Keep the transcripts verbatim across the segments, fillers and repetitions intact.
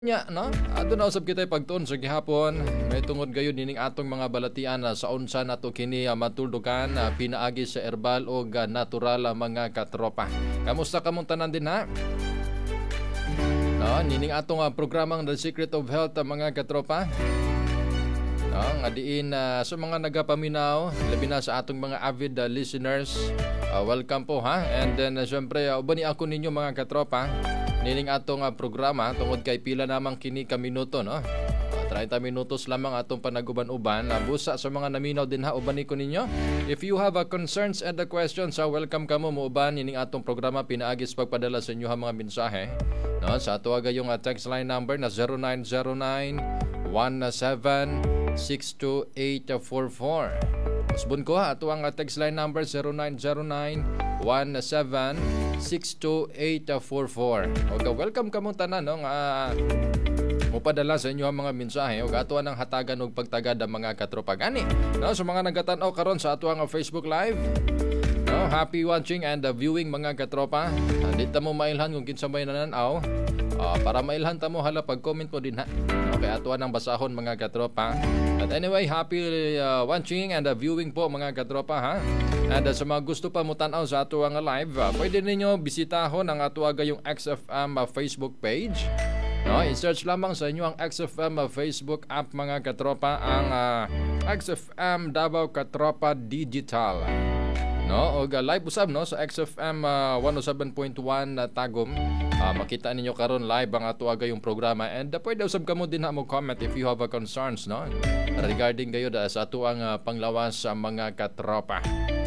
Nya no, ato na usab kita pagtuon sa gihapon, may tungod gayud nining atong mga balatian na sa unsa nato kini uh, matuldukan uh, pinaagi sa herbal o uh, natural uh, mga katropa. Kamusta kamong tanan din ha? No, nining atong uh, programang The Secret of Health uh, mga katropa. No, nga diin uh, sa mga nagapaminaw, labi na sa atong mga avid uh, listeners, uh, welcome po ha. And then uh, syempre uh, ubani ako ninyo mga katropa. Nining atong uh, programa tungod kay pila namang kini ka minuto no. Uh, thirty minutos lamang atong panaguban-uban. Uh, busa sa mga naminaw din ha ubani ko ninyo. If you have a concerns and a questions, uh, welcome kamo mo uban nining atong programa pinaagis pagpadala sa inyo ha mga mensahe. No, sa ato agayong uh, text line number na zero nine zero nine one seven six two eight four four. Usbon ko ha, ato ang uh, text line number zero nine zero nine one seven six two eight four four. Okay, welcome ka mong tanan no nga mupadala sa inyo ang mga mensahe ug ato ang hatagan og pagtagad ang mga katropa gani. No, sa mga nagatan-aw karon sa ato ang Facebook live. No, happy watching and uh, viewing mga katropa. Dito mo mailhan kung kinsa may nananaw. Uh, para mailhan ta mo hala pag-comment mo din ha. Okay, ato ang basahon mga katropa. But anyway, happy uh, watching and uh, viewing po mga katropa ha. And uh, sa mga gusto pa mo tanaw sa ato ang live, uh, pwede ninyo bisitahon ang ato aga yung X F M uh, Facebook page. No, i-search lamang sa inyo ang X F M uh, Facebook app mga katropa, ang uh, X F M Davao Katropa Digital. No, og uh, live usab no sa X F M uh, one oh seven point one uh, Tagum. Uh, makita ninyo karon live ang ato aga yung programa, and uh, pwede usab kamo din ha mo comment if you have a concerns no regarding gayud uh, sa ato ang uh, panglawas sa mga katropa.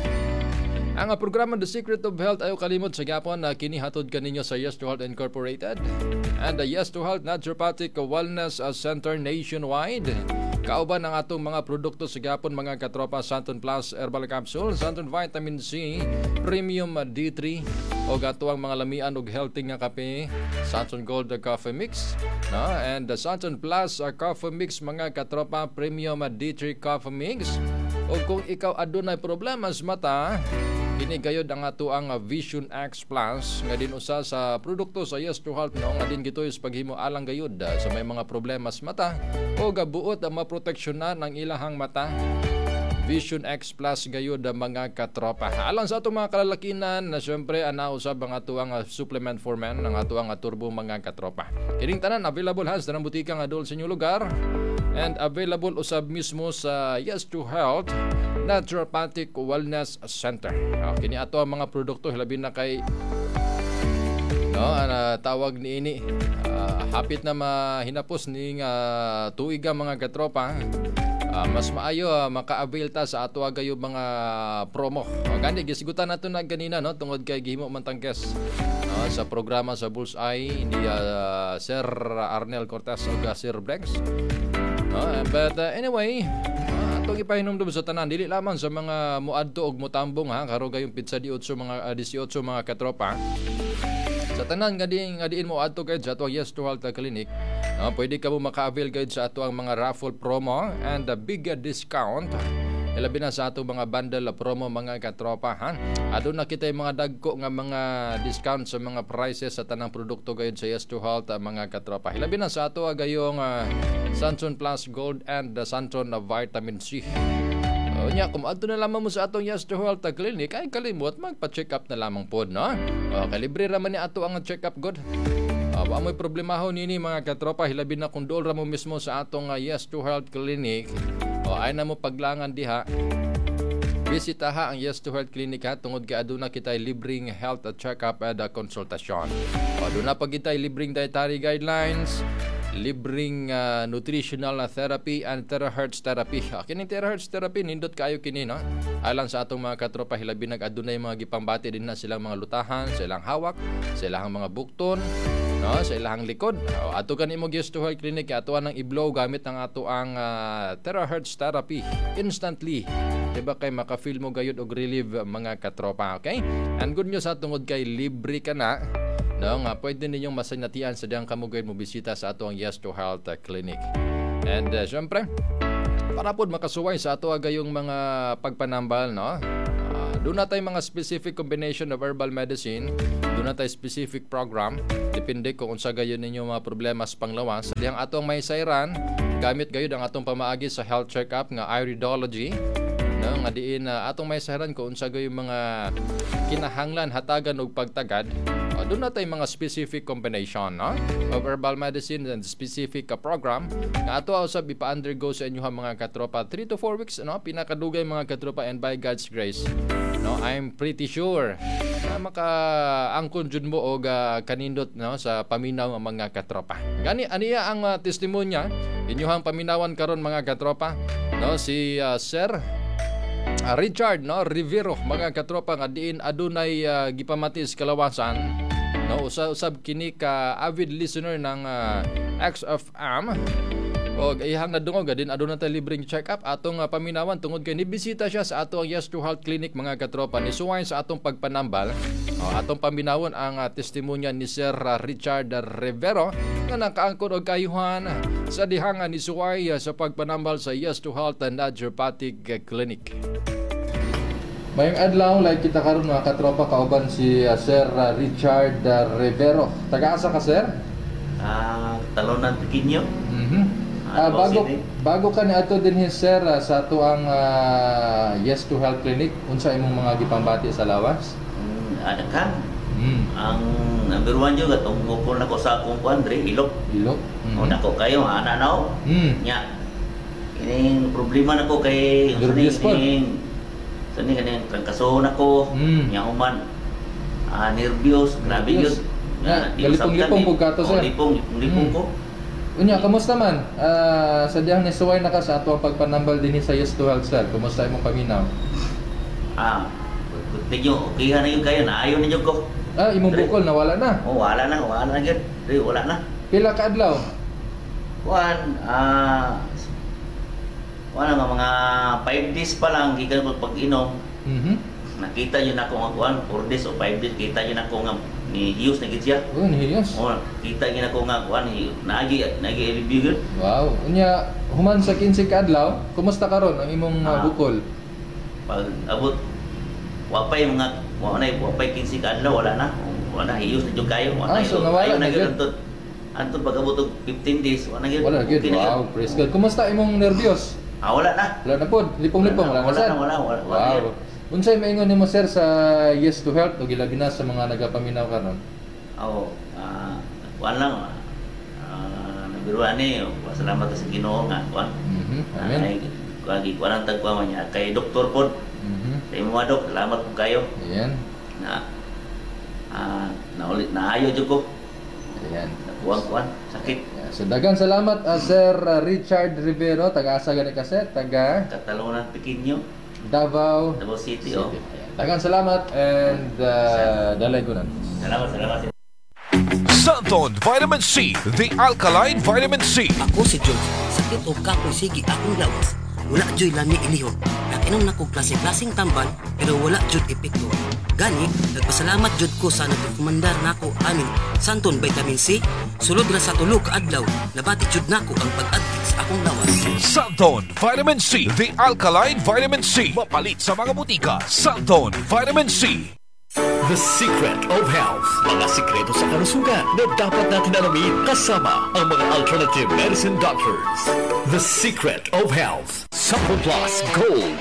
Ang uh, programa The Secret of Health ayo kalimot sa gapon na uh, kinihatod kaninyo sa Yes to Health Incorporated and the uh, Yes to Health Naturopathic Wellness uh, Center nationwide. Kauban ang atong mga produkto sa gapon mga katropa: Santon Plus Herbal Capsule, Santon Vitamin C, Premium D three, o gato ang mga lamian og healthy nga kape, Santon Gold Coffee Mix, no? And the Santon Plus uh, Coffee Mix mga katropa, Premium D three Coffee Mix. O kung ikaw adunay problema sa mata, kini gayud ang ato ang Vision X Plus nga din usa sa produkto sa Yes to Health no nga din gitoy sa paghimo alang gayud uh, sa may mga problema sa mata o gabuot ang maproteksyonan ang ilahang mata. Vision X Plus gayud ang mga katropa. Alang sa atong mga kalalakinan na syempre ana usab ang ato ang uh, supplement for men, ang ato ang uh, turbo mga katropa. Kining tanan available ha sa tanang butika nga adol sa inyong lugar and available usab mismo sa Yes to Health Naturopathic Wellness Center. Oh, kini ato ang mga produkto labi na kay no ana tawag ni ini uh, hapit na mahinapos ning uh, tuiga mga katropa. Uh, mas maayo uh, maka-avail ta sa ato agayo mga promo. O gani gisigutan nato na ganina no tungod kay gihimo man tangkes no, sa programa sa Bullseye ni uh, Sir Arnel Cortez ug Sir Brex. No, but uh, anyway, uh, atong ipahinumdum sa tanan dili lamang sa mga muadto og mutambong ha karo gayong pizza di otso mga uh, eighteen mga katropa. Sa tanan nga diin nga diin mo adto kay sa ato Yes to Health Clinic. No, pwede ka mo maka-avail guide sa ato ang mga raffle promo and a big discount. Ilabi na sa ato mga bundle promo mga katropa ha. Adun na kita yung mga dagko nga mga discount sa mga prices sa tanang produkto gayud sa Yes to Health mga katropa. Ilabi na sa ato agayong uh, Santon Plus Gold and the Santon uh, Vitamin C. O nya kung adto na lamang mo sa atong Yes to Health Clinic ay kalimot magpa-check up na lamang pod no. O kalibre ra man ni ato ang check up god. Uh, wa mo'y problemahon nini mga katropa, hilabi na kung dool ra mo mismo sa atong uh, Yes to Health Clinic. O ay na mo paglangan diha. Bisita ha ang Yes to Health Clinic ha tungod kay aduna kitay libreng health check-up at uh, konsultasyon. O aduna pa kitay libreng dietary guidelines, libreng uh, nutritional therapy and terahertz therapy. Uh, kining terahertz therapy nindot kayo kini no. Alang sa atong mga katropa hilabi nag adunay mga gipambati din na silang mga lutahan, silang hawak, silang mga bukton, no, sa ilang likod. O, ato kan imo Yes to Health Clinic ato nang i-blow gamit ang ato ang uh, terahertz therapy instantly. Diba kay maka-feel mo gayud og relieve mga katropa, okay? And good news sa tungod kay libre ka na. No, nga pwede ninyong masinatian sa diyang kamugay mo bisita sa ato ang Yes to Health Clinic. And uh, syempre, para pod makasuway sa ato agayong mga pagpanambal no. Uh, doon na tayo mga specific combination of herbal medicine, doon na tayo specific program, depende kung unsa gayon ninyo mga problema sa panglawas. Dihang atong may sayran, gamit gayud ang atong pamaagi sa health check-up nga iridology, no, nga diin uh, atong may sayran kung unsa gayon mga kinahanglan hatagan og pagtagad. Uh, doon na tayo mga specific combination, no, of herbal medicine and specific uh, program nga ato usab ipa-undergo sa inyo mga katropa three to four weeks, no, pinakadugay mga katropa, and by God's grace, no, I'm pretty sure na maka-angkon jud mo og uh, kanindot, no, sa paminaw ng mga katropa. Gani aniya ang uh, testimonya inyong paminawan karon mga katropa, no, si uh, Sir uh, Richard, no, Rivero mga katropa, nga diin adunay uh, gipamatis kalawasan, no, usab kini ka avid listener ng uh, X F M. O ihang nadungog din aduna ta libreng check-up atong uh, paminawan tungod kay nibisita siya sa ato ang Yes to Health Clinic mga katropa, ni suwayn sa atong pagpanambal. O, atong paminawon ang uh, testimonya ni Sir uh, Richard Rivero nga nakaangkon og kayuhan sa dihangan ni suway uh, sa pagpanambal sa Yes to Health and Naturopathic uh, Clinic. Mayong adlaw like kita karon mga katropa, kauban si uh, Sir uh, Richard uh, Rivero. Taga-asa ka, sir? Ah, uh, Talonan Pequeño. Mhm. Uh, bago bago ka ni ato din sir uh, sa ato ang uh, Yes to Health Clinic, unsa imong mga gipambati sa lawas? Mm, ada kan? Mm. Ang number one jud atong gupon nako sa akong kuandre ilok. Ilok. Mm-hmm. O nako kayo ana naw. Mm. Nya. Ining problema nako kay ining sani kaning trangkaso nako. Mm. Nya human ah nervyos, grabe jud. Nga galipong-lipong pug kato sir. Lipong, lipong ko. Unya, kamusta man? Uh, sadyang nisuway na ka sa ato ang pagpanambal din sa Yes to Health, sir. Kumusta imong paminaw? Ah, medyo okay na yun kayo. Naayon ninyo ko. Ah, imong bukol nawala na? Oh, wala na. Wala na yun. Wala na. Pila ka adlaw? Kuan, ah... wala nga mga five days pa lang gikan ko pag-inom. Mhm. Nakita yun ako nga kuan, four days o five days. Kita yun ako nga ni Hiyos na gid siya. Oh, ni Hiyos. Oh, kita yun ako nga kuan, naagi naagi review yun. Wow. Unya, human sa quince ka adlaw, kumusta karon ang imong uh, Ah. bukol? Pag abot wapay mga wala na wapay quince ka adlaw, wala na. Wala na Hiyos na jud kayo. Ah, so nawala na gyud gyud. antud. Antud pag abot og fifteen days, wala na gyud. Wala gyud. Okay na gyud. Wow, praise God. Kumusta imong nervyos? Ah, wala na. Wala na pod. Lipong-lipong wala na Wala sad. na, wala, wala, wala Wow. yan. Unsay maingon nimo sir sa Yes to Health o gilabi na sa mga nagapaminaw karon? Oo. Ah, kuan lang. Ah, nabiruan ni, salamat sa Ginoo nga kuan. Mhm. Amen. Ay, kuan gi kuan ang tagkuan man niya kay doktor pod. Mhm. Sa imo mga dok, salamat po kayo. Ayan. Na ah, naulit naayo jud ko. Ayan. Kuan-kuan, sakit. Yeah, so daghang salamat uh, Sir uh, Richard Rivero, taga-asa gani ka sir, taga Katalonan Pequeño, Davao Davao City. City. Oh. Ayan. Daghang salamat and uh, dalay gunan. Salamat, salamat. Santon Vitamin C, the alkaline vitamin C. Ako si John. Sakit o kapoy sige akong lawas. Wala joy lami ilihok. Nakinom na kong klase-klaseng tambal pero wala jud epekto. Gani, nagpasalamat jud ko sa nagrekomendar nako aning Santon Vitamin C. Sulod ra sa tulo ka adlaw, nabati jud nako ang pag-addict sa akong lawas. Santon Vitamin C, the alkaline vitamin C. Mapalit sa mga butika. Santon Vitamin C. The Secret of Health. Mga sikreto sa kalusugan na dapat natin alamin kasama ang mga alternative medicine doctors. The Secret of Health. Supplement Plus Gold.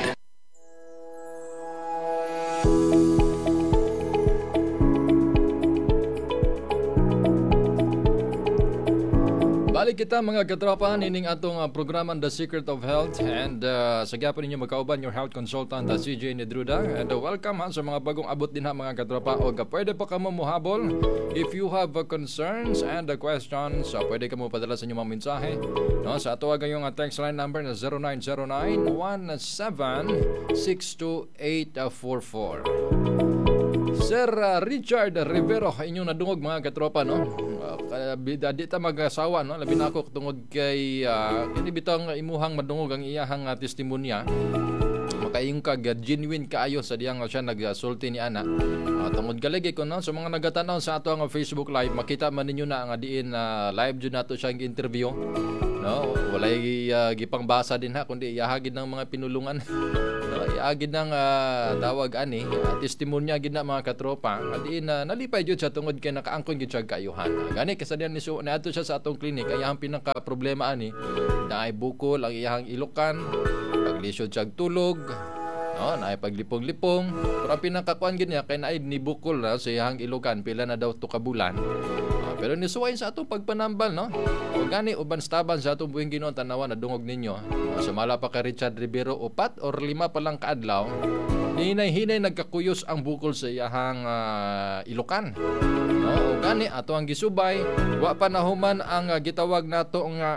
Balik kita mga katropa nining atong uh, programang The Secret of Health, and uh, sa gyapon ninyo magkauban your health consultant uh, C J Nedruda, and uh, welcome ha, sa mga bagong abot din ha mga katropa. O uh, pwede pa ka mo muhabol if you have uh, concerns and uh, questions, uh, pwede ka mo padala sa inyong mga mensahe, no, sa atuwagan yung uh, text line number na zero nine zero nine, one seven six two eight four four. Sir uh, Richard Rivero, inyong nadungog mga katropa, no? Uh, di ta mag-asawa, no? Labi na ako tungod kay uh, kini bitang imuhang madungog ang iyahang uh, testimonya. Makay Kaayong kag genuine kaayo sa diyang siya nagsulti ni ana. Uh, tungod galigi ko no sa mga nagatanaw sa ato ang Facebook live, makita man ninyo na ang diin na uh, live jud nato siyang interview. No, walay uh, gipang basa din ha kundi iyahagid ng mga pinulungan. No, iyahagid ng uh, tawag ani, uh, testimonya gid na mga katropa. Diin na uh, nalipay jud sa tungod kay nakaangkon gid siya kaayuhan. Uh, gani kasadian ni so naadto siya sa atong klinik, ayang pinaka problema ani na ay bukol ang iyang ilokan, paglisod siya tulog, no, naay paglipong-lipong. Pero ang pinakakuan gid niya kay naay nibukol na sa iyang ilokan pila na daw to ka bulan. Uh, pero nisuway sa atong pagpanambal no. O gani uban staban sa atong buhing Ginoo tanawan na dungog ninyo. Uh, sumala pa ka Richard Rivero upat or lima pa lang kaadlaw. Hinay-hinay nagkakuyos ang bukol sa iyang uh, ilokan. No, o gani ato ang gisubay, wa pa nahuman ang uh, gitawag nato nga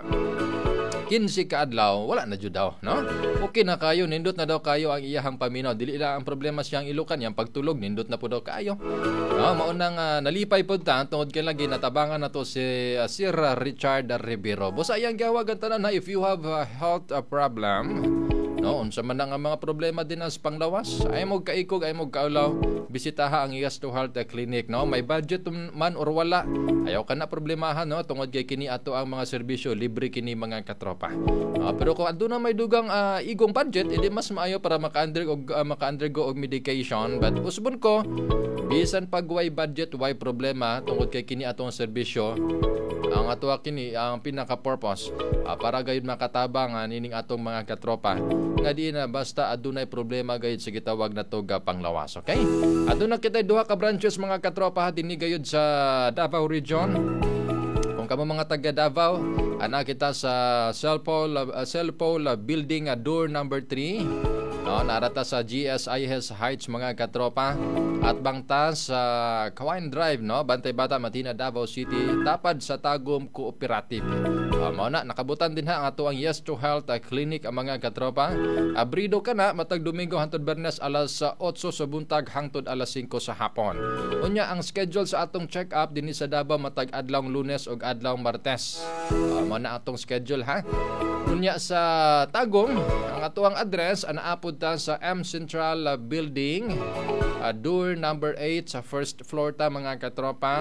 kinsi ka adlaw, wala na jud daw, no? Okay na kayo, nindot na daw kayo ang iyahang paminaw. Dili lang ang problema siyang ilukan, yang pagtulog nindot na po daw kayo. No, mao nang uh, nalipay pud ta tungod kay lagi natabangan na to si uh, Sir Richard Rivero. Bosa iyang gawag ang tanan na if you have a health uh, problem, no, unsa man ang mga problema din as panglawas, ay mo kaikog, ay mo kaulaw, bisitaha ang Yes to Health Clinic, no? May budget man or wala, ayaw ka na problemahan, no? Tungod kay kini ato ang mga serbisyo, libre kini mga katropa. Uh, pero kung ando na may dugang uh, igong budget, edi mas maayo para maka-undergo og uh, maka-undergo og medication. But usbon ko, bisan pag way budget, way problema tungod kay kini atong serbisyo, ang ato kini ang pinaka-purpose uh, para gayud makatabang uh, nining atong mga katropa nga di na basta adunay problema gayud sa gitawag na to ga panglawas, okay? Aduna kita duha ka branches mga katropa dinhi gayud sa Davao Region. Kung kamo mga taga Davao, ana kita sa Cellpol uh, Cellpol uh, Building uh, door number three. No, narata sa G S I S Heights mga katropa at bangta sa Kawain Drive, no, Bantay Bata, Matina, Davao City, tapad sa Tagum Cooperative. Uh, mao na nakabutan din ha ang ato ang Yes to Health uh, Clinic ang mga katropa. Abrido ka na matag Domingo hangtod Biyernes alas eight sa buntag hangtod alas five sa hapon. Unya ang schedule sa atong check-up dinhi sa Davao matag adlawng Lunes ug adlawng Martes. Uh, mao na atong schedule ha. Unya sa Tagum, ang ato ang address anaapod ta sa M Central uh, Building, uh, door number eight sa first floor ta mga katropa.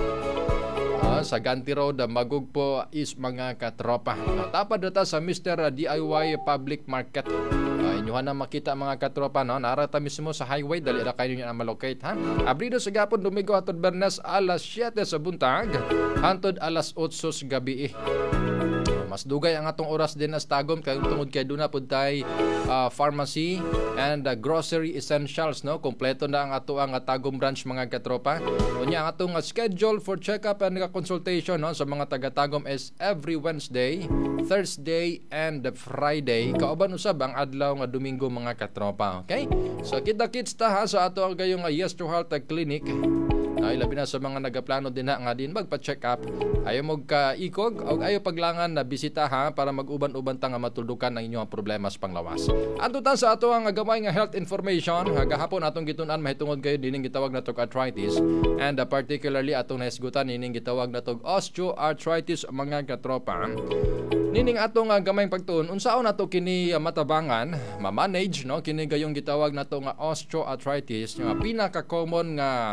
Uh, sa Ganti Road, uh, Magugpo is mga katropa. Uh, tapad data sa Mister D I Y Public Market. Uh, inyuhan na makita mga katropa, no? Narata mismo sa highway, dali na kayo nyo na malocate, ha? Abrido sa gapon, Domingo hatod Biyernes alas seven sa buntag, hantod alas eight sa gabi. Mas dugay ang atong oras din as Tagum kay tungod kay duna pud tay uh, pharmacy and uh, grocery essentials, no, kompleto na ang ato ang uh, Tagum branch mga katropa. Unya ang atong uh, schedule for check-up and uh, consultation, no, sa mga taga Tagum is every Wednesday, Thursday and uh, Friday. Kauban usab ang adlaw nga Domingo mga katropa, okay? So kita-kits ta ha sa ato ang gayong uh, Yes to Health Clinic. Ay labi na sa mga nagaplano din na nga din magpa-check up. Ayaw mo ka-ikog o ayaw paglangan na bisita ha para mag-uban-uban ta nga matuldukan ang inyong problema sa panglawas. Antutan sa ato ang gamay nga health information, gahapon atong gitunan mahitungod kayo dining gitawag na tog arthritis and uh, particularly atong naisgutan nining gitawag na tog osteoarthritis mga katropa. Nining atong uh, gamay pagtuon unsaon nato kini uh, matabangan, ma-manage, no, kini gayong gitawag nato nga osteoarthritis, nga pinaka-common nga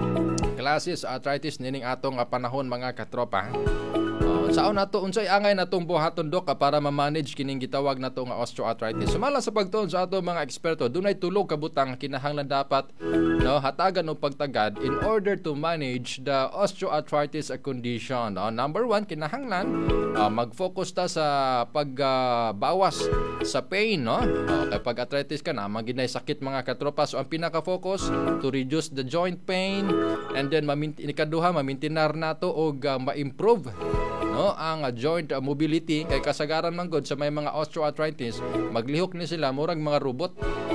klase sa arthritis nining atong uh, panahon mga katropa. Uh, saon nato unsay angay natong buhaton dok uh, para ma-manage kining gitawag nato nga osteoarthritis. Sumala sa pagtuon sa ato mga eksperto, dunay tulo ka butang kinahanglan dapat, no, hatagan o pagtagad in order to manage the osteoarthritis condition. Uh, number one, kinahanglan uh, mag-focus ta sa pagbawas uh, sa pain, no. Uh, kay pag arthritis ka na maginay sakit mga katropa, so ang pinaka-focus to reduce the joint pain and then mamintin ikaduha mamintinar nato og uh, ma-improve, no, ang uh, joint uh, mobility kay kasagaran man gud sa may mga osteoarthritis maglihok ni sila murag mga robot.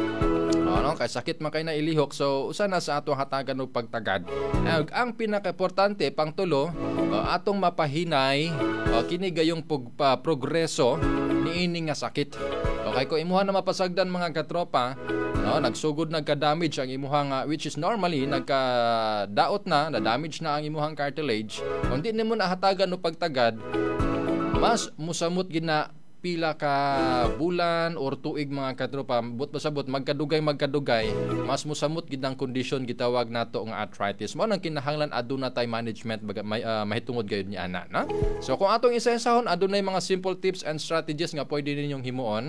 Ano, kay sakit man kay na ilihok, so usa na sa atong hatagan og pagtagad. Ang, ang pinaka-importante pang tulo, uh, atong mapahinay uh, kini gayong pug, uh, progreso niini nga sakit. Okay, kung imuha na mapasagdan mga katropa, no, nagsugod nagka-damage ang imuhang uh, which is normally nagka-daot na, na-damage na ang imuhang cartilage. Kung di nimo na hatagan o pagtagad, mas musamot gina pila ka bulan or tuig mga katropa, but pasabot magkadugay magkadugay, mas musamot gid ang kondisyon gitawag nato nga arthritis. Mao nang kinahanglan aduna tay management baga, may, uh, mahitungod gayud ni ana, na. So kung atong isa-isahon adunay mga simple tips and strategies nga pwede ninyong himuon.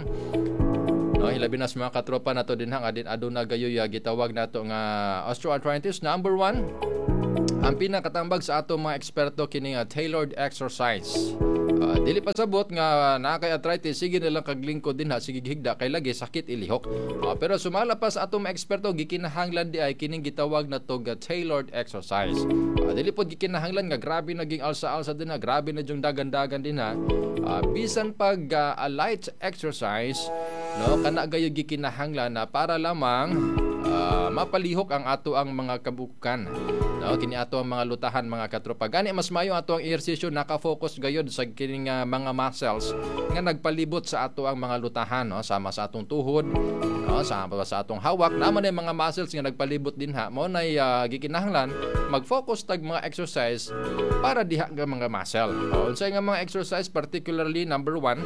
No, hilabi na sa mga katropa nato din hang adin aduna gayoy gitawag nato nga osteoarthritis. Number one, ang pinakatambag sa ato mga eksperto kini nga tailored exercise. Uh, dili pa sabot nga naa kay arthritis, sige na lang kaglingkod din ha, sige higda kay lagi sakit ilihok. Uh, pero sumala pa sa ato mga eksperto gikinahanglan di ay kining gitawag na tog uh, tailored exercise. Uh, dili pod gikinahanglan nga grabe naging alsa-alsa din ha, grabe na jung dagan-dagan din ha. Uh, bisan pag uh, a light exercise, no, kana gayo gikinahanglan na para lamang uh, mapalihok ang ato ang mga kabukan. No, kini ato ang mga lutahan mga katropa. Gani mas mayo ato ang ehersisyo naka-focus gayud sa kining uh, mga muscles nga nagpalibot sa ato ang mga lutahan, no, sama sa atong tuhod, no, sama sa atong hawak. Naman ay mga muscles nga nagpalibot din ha. Mao nay uh, gikinahanglan mag-focus tag mga exercise para diha nga mga muscle. O unsay nga mga exercise, particularly number one,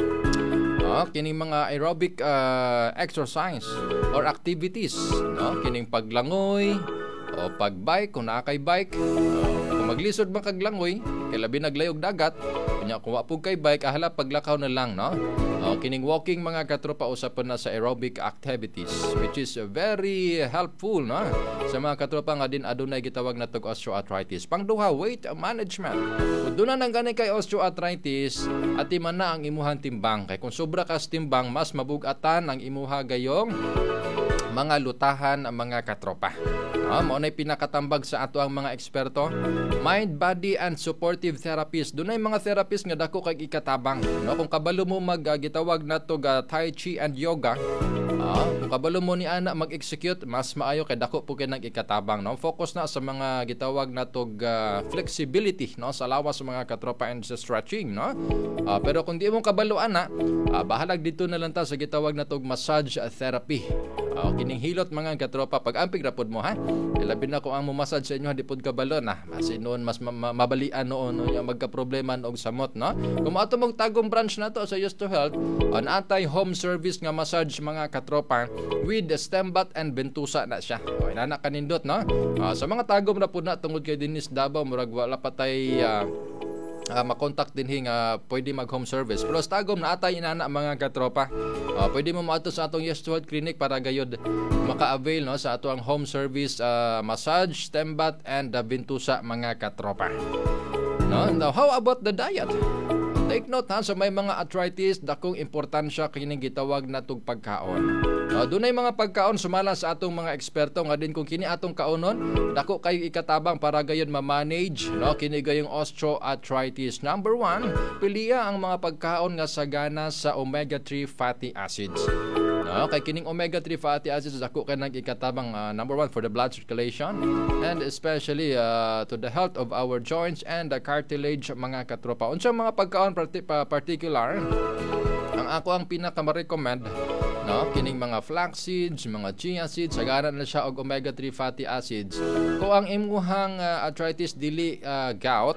no, kining mga aerobic uh, exercise or activities, no, kining paglangoy o pagbike kung naa kay bike, o, kung maglisod man kag langoy kay labi naglayog dagat, kunya kung wa pug kay bike ahala paglakaw na lang, no. O, kining walking mga katropa usapon na sa aerobic activities which is very helpful, no, sa mga katropa nga din adunay gitawag na tog osteoarthritis. Pangduha, weight management. Kung doon na nang gani kay osteoarthritis, ati man na ang imuhang timbang, kay kung sobra kas timbang mas mabugatan ang imuha gayong mga lutahan ang mga katropa. Ah, mo nay pinakatambag sa ato ang mga eksperto, mind, body and supportive therapies. Dunay mga therapist nga dako kay ikatabang, no, kung kabalo mo mag uh, gitawag nato ga tai chi and yoga. Ah, kung kabalo mo ni ana mag-execute, mas maayo kay dako po kay nag ikatabang, no. Focus na sa mga gitawag nato uh, flexibility, no, sa lawas sa mga katropa and sa stretching, no. Ah, pero kung di mo kabalo ana, ah, bahalag dito na lang ta sa gitawag nato massage therapy. Ah, kining hilot mga katropa pag amping rapod mo ha. Ilabi na ko ang mumasad sa inyo, di pod kabalo na. Mas noon mas ma- ma- mabalian noon no, yung magka-problema og samot, no. Kung ato mong tagong branch na to sa Just to Health, an anti-home service nga massage mga katropa with stem bath and bentusa na siya. O inana kanindot, no. Uh, sa mga tagom na pud na tungod kay Dennis Davao murag wala pa tay uh, Uh, makontak din hing uh, pwede mag home service. Pero sa tagom na atay inana mga katropa, uh, pwede mo maato sa atong Yes to Health Clinic para gayod maka-avail, no, sa ato ang home service uh, massage, stem bath and uh, bentusa mga katropa, no. Now how about the diet? Take note ha, sa may mga arthritis dakong importansya kining gitawag natong pagkaon. Uh, dunay mga pagkaon sumala sa atong mga eksperto nga din kung kini atong kaonon dako kayo ikatabang para gayon ma-manage, no, kini gayong osteoarthritis. Number one, piliya ang mga pagkaon nga sagana sa omega three fatty acids. No, kay kining omega three fatty acids dako kay nag ikatabang uh, number one for the blood circulation and especially uh, to the health of our joints and the cartilage mga katropa. Unsang mga pagkaon parti- particular ang ako ang pinaka ma-recommend, no, kining mga flax seeds, mga chia seeds, sagana na siya og omega three fatty acids. Kung ang imuhang uh, arthritis dili uh, gout,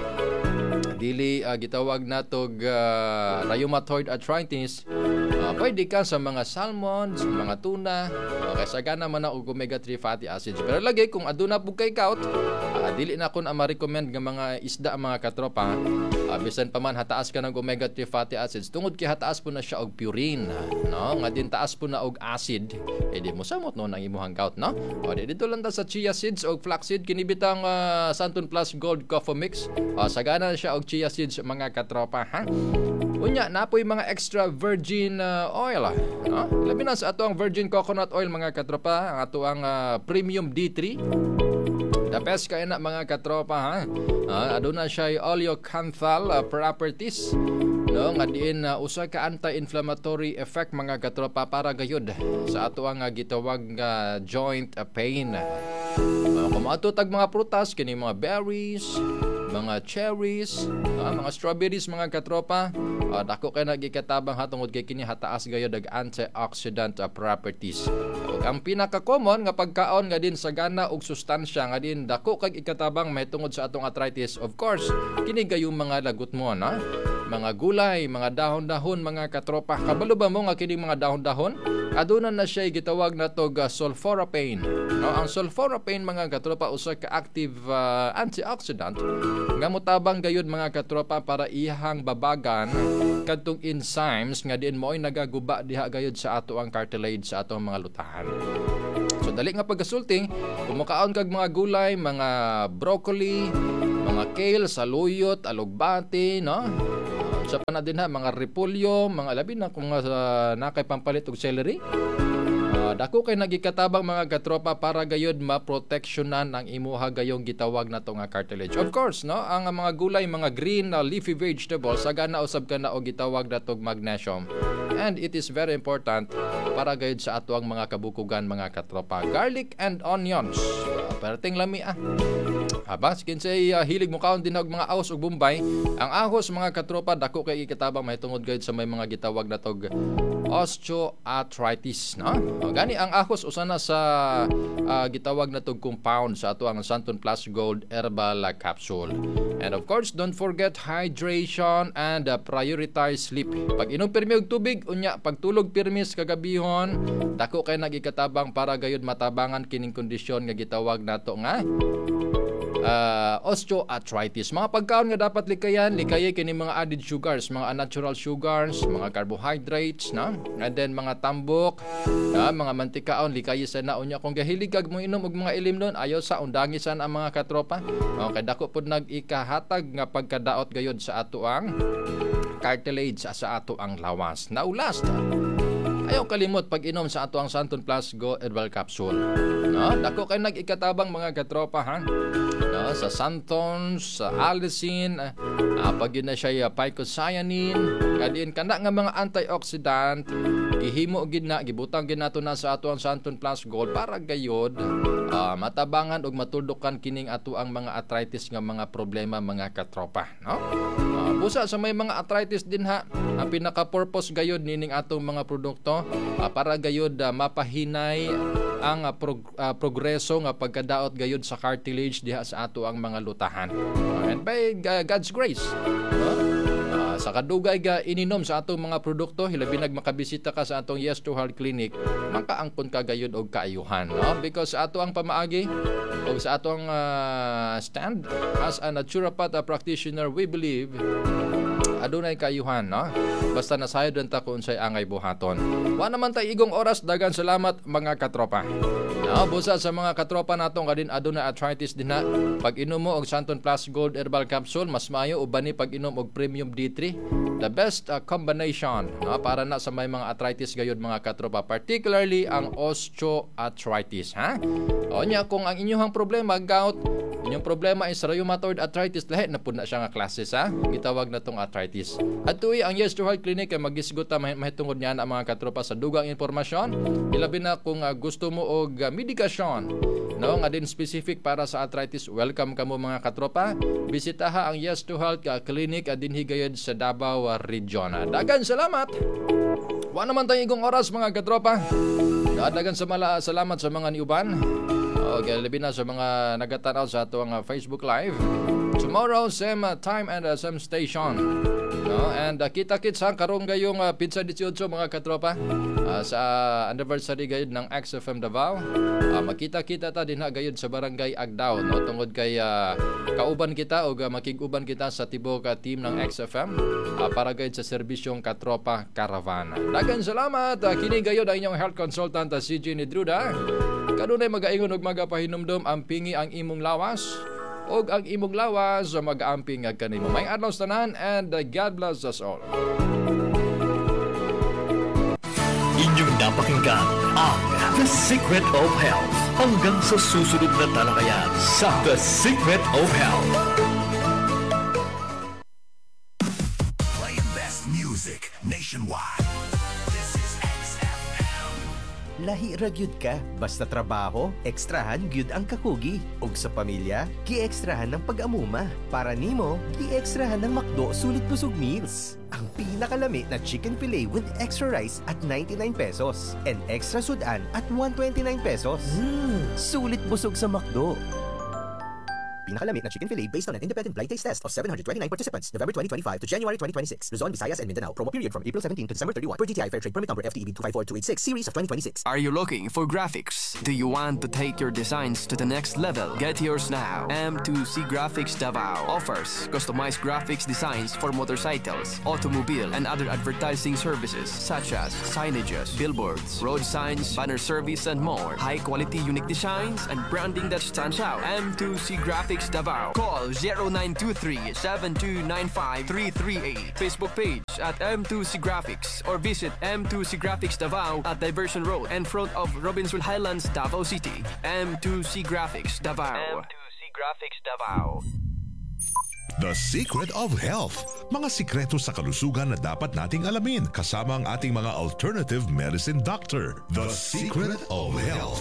dili uh, gitawag natog uh, rheumatoid arthritis, uh, pwede ka sa mga salmons, mga tuna, uh, kay sagana man na og omega three fatty acids. Pero lagi kung aduna pug kay gout, uh, dili na kun ang ma-recommend nga mga isda mga katropa. Uh, bisan pa man hataas ka ng omega three fatty acids, tungod kay hataas po na siya og purine, no, nga din taas po na og acid, eh di mo samot no nang imuhang gout, no. O di dito lang ta sa chia seeds og flax seed, kini bitang uh, Santon Plus Gold Coffee Mix. Uh, sagana na siya og chia seeds mga katropa ha. Unya napoy mga extra virgin uh, oil, no? Labi na sa ato ang virgin coconut oil mga katropa, ang ato ang uh, premium D three. The best kay na mga katropa ha. Uh, aduna siya oleocanthal uh, properties, no, nga diin uh, usa ka anti-inflammatory effect mga katropa para gayud sa ato ang uh, gitawag uh, joint uh, pain. Uh, kung ato tag mga prutas kini mga berries, mga cherries, uh, mga strawberries mga katropa, uh, dako kay nagikatabang hatungod kay kini hataas gayud og antioxidant uh, properties. Ug ang pinaka-common nga pagkaon nga din sagana og sustansya nga din dako kay ikatabang mahitungod sa atong arthritis, of course kini gayong mga lagot mo, na. mga gulay, mga dahon-dahon, mga katropa. Kabalo ba mo nga kining mga dahon-dahon? Aduna na siya gitawag na tog uh, sulforaphane. No, ang sulforaphane mga katropa usa ka active uh, antioxidant nga motabang gayud mga katropa para iyang babagan kadtong enzymes nga diin mo'y nagaguba diha gayud sa ato ang cartilage sa atong mga lutahan. So dali nga pagkasulting, kumukaon kag mga gulay, mga broccoli, mga kale, saluyot, alugbati, no? Sa pa na din ha, mga repolyo, mga labi na kung uh, nakay pampalit og celery. Uh, dako kay nagikatabang mga katropa para gayud maproteksyonan ang imuha gayong gitawag na to nga cartilage. Of course, no, ang mga gulay, mga green uh, leafy vegetables sagana usab ka na og gitawag na tog magnesium. And it is very important para gayud sa ato ang mga kabukugan mga katropa. Garlic and onions. Uh, perting lami ah. Aba, kinsay uh, hilig mo kaon din og mga ahos ug bombay. Ang ahos mga katropa dako kay ikatabang mahitungod gayud sa may mga gitawag na tog osteoarthritis, no? O, gani ang ahos usa na sa uh, gitawag na tog compound sa ato ang Santon Plus Gold Herbal Capsule. And of course, don't forget hydration and uh, prioritize sleep. Pag inom pirmi og tubig unya, pagtulog pirmis kagabihon, dako kay nagikatabang para gayud matabangan kining kondisyon nga gitawag nato nga Uh, osteoarthritis. Mga pagkaon nga dapat likayan, likayay kini mga added sugars, mga unnatural sugars, mga carbohydrates, na? And then mga tambok, na? Mga mantikaon, likayay sa naunya. Kung gahiligag mo inom og mga ilim nun, ayaw sa undangisan ang mga katropa. Okay, dako po nag-ikahatag nga pagkadaot gayod sa ato ang cartilage sa ato ang lawas. Naulas ta. Ayaw kalimot pag inom sa ato ang Santon Plus Go Herbal Capsule. No? Dako kay nag-ikatabang mga katropa ha. No? Sa Santon, sa Allicin, uh, pag yun na siya uh, phycocyanin, kadin kana nga mga antioxidant, gihimo gid na gibutang gid nato na sa ato ang Santon Plus Gold para gayod uh, matabangan og matuldukan kining ato ang mga arthritis nga mga problema mga katropa, no? Uh, busa sa may mga arthritis din ha, ang pinaka-purpose gayod nining atong mga produkto uh, para gayod uh, mapahinay ang uh, prog- uh, progreso nga pagkadaot gayod sa cartilage diha sa ato ang mga lutahan. Uh, and by uh, God's grace, uh, uh, sa kadugay ga ininom sa atong mga produkto, hilabi nag makabisita ka sa atong Yes to Heart Clinic, makaangkon ka gayud og kaayuhan, no? Because sa ato ang pamaagi o sa atong uh, stand as a naturopath practitioner, we believe adunay kaayuhan, no? Basta nasayod ta kung unsay angay buhaton. Wa naman tay igong oras, dagan salamat mga katropa. No, busa sa mga katropa natong kadin adunay arthritis din na. Pag inom mo og Santon Plus Gold Herbal Capsule, mas maayo uban ni pag inom og Premium D three. The best uh, combination, no, para na sa may mga arthritis gayud mga katropa, particularly ang osteoarthritis, ha? O nya kung ang inyong problema gout, inyong problema is rheumatoid arthritis, lahi na pud na siya nga klase sa gitawag na tong arthritis. At tuwi ang Yes to Heart Clinic ay magisgot ta mahitungod niyan ang mga katropa sa dugang impormasyon. Ilabi na kung uh, gusto mo og uh, medikasyon, no, nga din specific para sa arthritis, welcome kamo mga katropa. Bisitaha ang Yes to Heart uh, Clinic uh, dinhi gayud sa Davao uh, Region. Dagan salamat. Wa naman tayong igong oras mga katropa. Dagan sa mala, salamat sa mga niuban. Okay, labi na sa mga nagatanaw sa ato ang uh, Facebook Live. Tomorrow, same uh, time and uh, same station. No? And uh, kita-kits ha, karong gayong uh, Pizza eighteen mga katropa uh, sa anniversary gayud ng X F M Davao. Uh, makita-kita ta din ha gayud sa Barangay Agdao, no? Tungod kay uh, kauban kita o uh, makig-uban kita sa tibok uh, team ng X F M uh, para gayud sa serbisyong katropa Caravana. Dagan salamat. Uh, kini gayud ang inyong health consultant uh, C J Nidruda. Kanunay magaingon og magapahinumdom ang pingi ang imong lawas og ang imong lawas mag-aamping nga kanimo. May adlaw sa tanan and uh, God bless us all. Inyong napakinggan ang The Secret of Health. Hanggang sa susunod na talakayan sa The Secret of Health. Playing best music nationwide. This is X F M. Lahi ra gyud ka, basta trabaho, ekstrahan gyud ang kakugi. Ug sa pamilya, gi-ekstrahan ng pag-amuma. Para nimo, gi-ekstrahan ng McDo sulit busog meals. Ang pinakalami na chicken fillet with extra rice at ninety-nine pesos and extra sudan at one twenty-nine pesos. Mm. Sulit busog sa McDo. Pinakalamit na chicken fillet based on an independent blind taste test of seven hundred twenty-nine participants, November twenty twenty-five to January twenty twenty-six. Luzon, Visayas, and Mindanao. Promo period from April seventeenth to December thirty-first. Per G T I Fair Trade Permit number F T E B two five four two eight six, series of twenty twenty-six. Are you looking for graphics? Do you want to take your designs to the next level? Get yours now. M two C Graphics Davao offers customized graphics designs for motorcycles, automobile, and other advertising services such as signages, billboards, road signs, banner service, and more. High-quality unique designs and branding that stands out. M two C Graphics Davao. Call zero nine two three, seven two nine five, three three eight. Facebook page at M two C Graphics or visit M two C Graphics Davao at Diversion Road in front of Robinsonville Highlands, Davao City. M two C Graphics Davao. M two C Graphics Davao. The Secret of Health. Mga sikreto sa kalusugan na dapat nating alamin kasama ang ating mga alternative medicine doctor. The Secret of Health.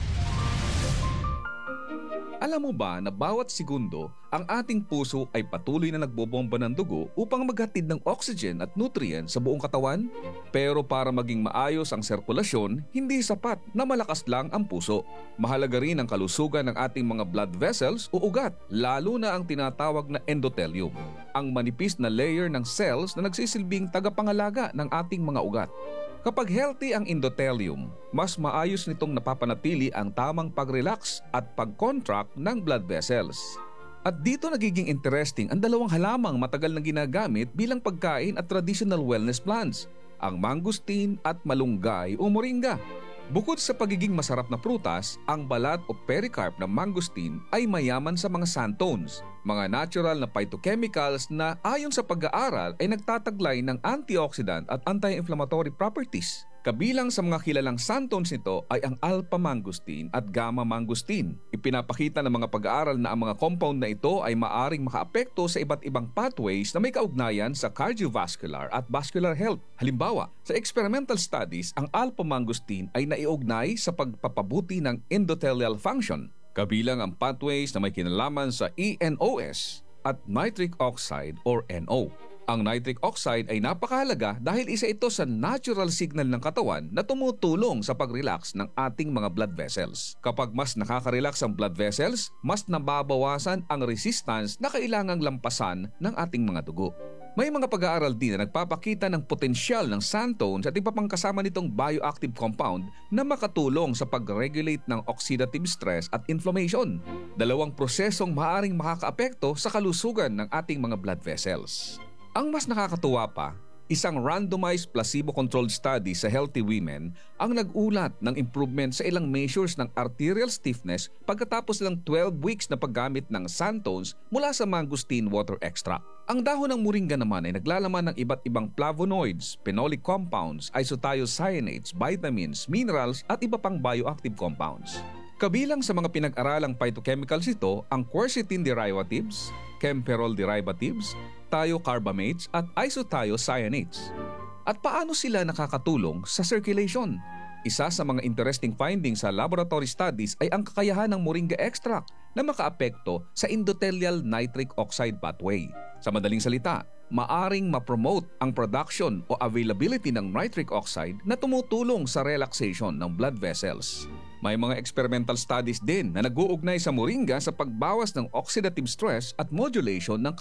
Alam mo ba na bawat segundo, ang ating puso ay patuloy na nagbobomba ng dugo upang maghatid ng oxygen at nutrients sa buong katawan? Pero para maging maayos ang sirkulasyon, hindi sapat na malakas lang ang puso. Mahalaga rin ang kalusugan ng ating mga blood vessels o ugat, lalo na ang tinatawag na endothelium, ang manipis na layer ng cells na nagsisilbing tagapangalaga ng ating mga ugat. Kapag healthy ang endothelium, mas maayos nitong napapanatili ang tamang pag-relax at pag-contract ng blood vessels. At dito nagiging interesting ang dalawang halamang matagal na ginagamit bilang pagkain at traditional wellness plants, ang mangosteen at malunggay o moringa. Bukod sa pagiging masarap na prutas, ang balat o pericarp ng mangosteen ay mayaman sa mga xanthones, mga natural na phytochemicals na ayon sa pag-aaral ay nagtataglay ng antioxidant at anti-inflammatory properties. Kabilang sa mga kilalang xanthones nito ay ang alpha mangosteen at gamma mangosteen. Ipinapakita ng mga pag-aaral na ang mga compound na ito ay maaring makaapekto sa iba't ibang pathways na may kaugnayan sa cardiovascular at vascular health. Halimbawa, sa experimental studies, ang alpha mangosteen ay naiugnay sa pagpapabuti ng endothelial function. Kabilang ang pathways na may kinalaman sa E N O S at nitric oxide or N O. Ang nitric oxide ay napakahalaga dahil isa ito sa natural signal ng katawan na tumutulong sa pag-relax ng ating mga blood vessels. Kapag mas nakaka-relax ang blood vessels, mas nababawasan ang resistance na kailangang lampasan ng ating mga dugo. May mga pag-aaral din na nagpapakita ng potensyal ng xanthones at iba pang kasama nitong bioactive compound na makatulong sa pag-regulate ng oxidative stress at inflammation. Dalawang prosesong maaaring makakaapekto sa kalusugan ng ating mga blood vessels. Ang mas nakakatuwa pa, isang randomized placebo-controlled study sa healthy women ang nag-ulat ng improvement sa ilang measures ng arterial stiffness pagkatapos ng twelve weeks na paggamit ng xanthones mula sa mangosteen water extract. Ang dahon ng moringa naman ay naglalaman ng iba't ibang flavonoids, phenolic compounds, isothiocyanates, vitamins, minerals at iba pang bioactive compounds. Kabilang sa mga pinag-aralang phytochemicals ito ang quercetin derivatives, camperol derivatives, thiocarbamates at isothiocyanates. At paano sila nakakatulong sa circulation? Isa sa mga interesting findings sa laboratory studies ay ang kakayahan ng moringa extract na makaapekto sa endothelial nitric oxide pathway. Sa madaling salita, maaring ma-promote ang production o availability ng nitric oxide na tumutulong sa relaxation ng blood vessels. May mga experimental studies din na nag-uugnay sa moringa sa pagbawas ng oxidative stress at modulation ng